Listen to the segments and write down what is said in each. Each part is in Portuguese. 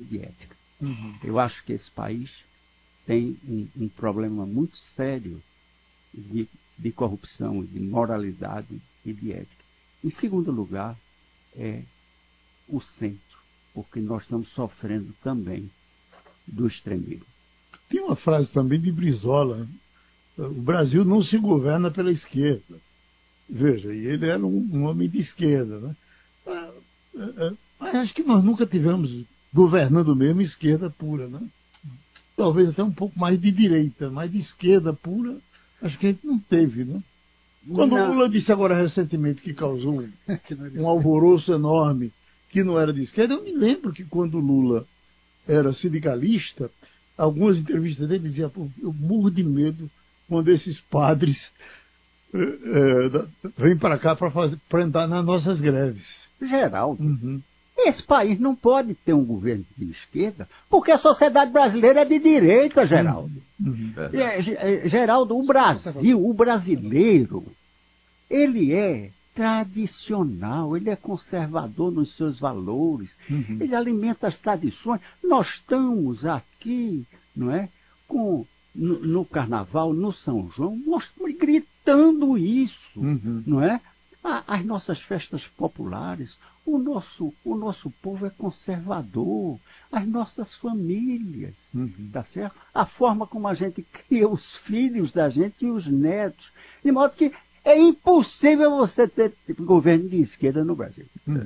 de ética. Eu acho que esse país tem um problema muito sério de corrupção, de moralidade e de ética. Em segundo lugar, é o centro, porque nós estamos sofrendo também do extremismo. Tem uma frase também de Brizola: o Brasil não se governa pela esquerda. Veja, e ele era um homem de esquerda, né? Mas acho que nós nunca tivemos governando mesmo esquerda pura, né? Talvez até um pouco mais de direita, mas de esquerda pura, acho que a gente não teve, né? Quando o Lula disse agora recentemente que causou um alvoroço enorme, que não era de esquerda, eu me lembro que quando o Lula era sindicalista, algumas entrevistas dele diziam: eu morro de quando esses padres vêm para cá para entrar nas nossas greves. Geraldo, esse país não pode ter um governo de esquerda, porque a sociedade brasileira é de direita, Geraldo. Geraldo, o Brasil, o brasileiro, ele é tradicional, ele é conservador nos seus valores, ele alimenta as tradições. Nós estamos aqui, não é, no Carnaval, no São João, nós estamos gritando isso, não é? As nossas festas populares, o nosso povo é conservador, as nossas famílias, tá certo? A forma como a gente cria os filhos da gente e os netos, de modo que é impossível você ter governo de esquerda no Brasil.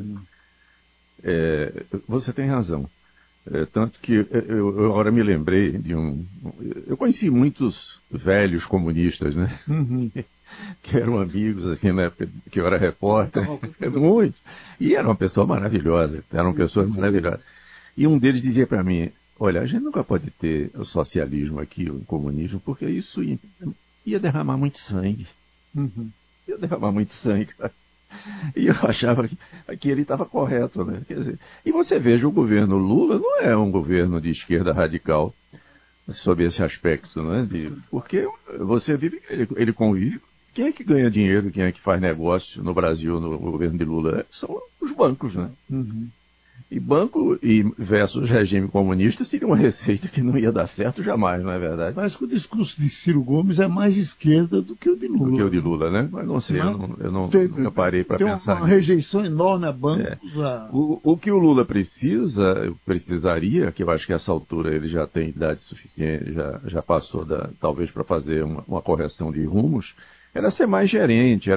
Você tem razão. Tanto que eu agora me lembrei de eu conheci muitos velhos comunistas, né? Que eram amigos, assim, na época que eu era repórter. Muitos. E era uma pessoa maravilhosa. Eram pessoas maravilhosas. E um deles dizia para mim: olha, a gente nunca pode ter o socialismo aqui, o comunismo, porque isso ia derramar muito sangue. Ia derramar muito sangue, cara. E eu achava que ele estava correto, né? Quer dizer, e você veja, o governo Lula não é um governo de esquerda radical sob esse aspecto, né? Porque você vive, ele convive. Quem é que ganha dinheiro, quem é que faz negócio no Brasil, no governo de Lula? São os bancos, né? E banco versus regime comunista seria uma receita que não ia dar certo jamais, não é verdade? Parece que o discurso de Ciro Gomes é mais esquerda do que o de Lula. Do que o de Lula, né? Mas não sei, eu nunca parei para pensar. Tem uma rejeição enorme a bancos. O que o Lula precisaria, que eu acho que a essa altura ele já tem idade suficiente, já passou talvez para fazer uma correção de rumos, era ser mais gerente,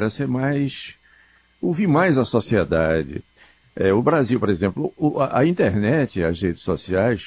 ouvir mais a sociedade. O Brasil, por exemplo, a internet, as redes sociais,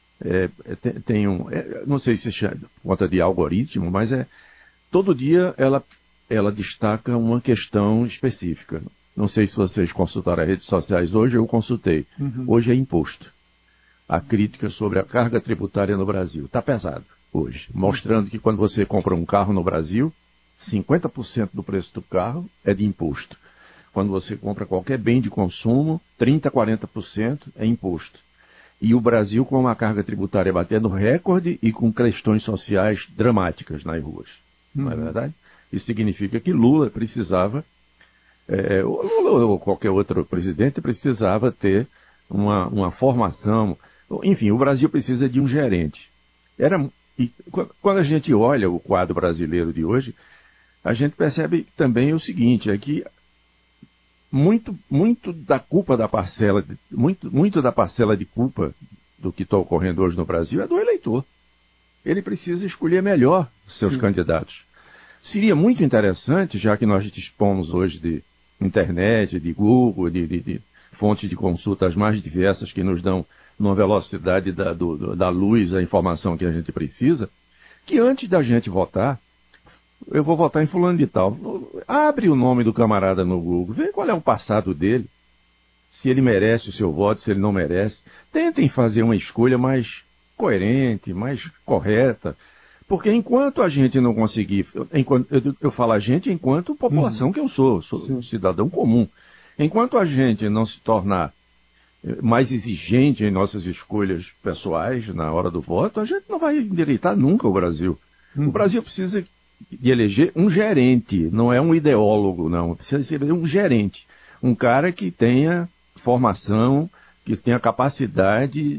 tem não sei se chama por conta de algoritmo, mas todo dia ela destaca uma questão específica. Não sei se vocês consultaram as redes sociais hoje, eu consultei. Hoje é imposto. A crítica sobre a carga tributária no Brasil. Está pesado hoje, mostrando que quando você compra um carro no Brasil, 50% do preço do carro é de imposto. Quando você compra qualquer bem de consumo, 30% a 40% é imposto. E o Brasil com uma carga tributária batendo recorde e com questões sociais dramáticas nas ruas. Não é verdade? Isso significa que Lula precisava, ou qualquer outro presidente precisava ter uma formação. Enfim, o Brasil precisa de um gerente. E quando a gente olha o quadro brasileiro de hoje, a gente percebe também o seguinte, é que muito da culpa da parcela, muito da parcela de culpa do que está ocorrendo hoje no Brasil é do eleitor. Ele precisa escolher melhor os seus candidatos. Seria muito interessante, já que nós dispomos hoje de internet, de Google, de fontes de consultas mais diversas que nos dão numa velocidade da luz a informação que a gente precisa, que antes da gente votar, eu vou votar em fulano de tal. Abre o nome do camarada no Google, vê qual é o passado dele, se ele merece o seu voto, se ele não merece. Tentem fazer uma escolha mais coerente, mais correta, porque enquanto a gente não conseguir, eu falo a gente enquanto população que eu sou um cidadão comum, enquanto a gente não se tornar mais exigente em nossas escolhas pessoais na hora do voto, a gente não vai endireitar nunca o Brasil. O Brasil precisa de eleger um gerente, não é um ideólogo, não. Precisa ser um gerente. Um cara que tenha formação, que tenha capacidade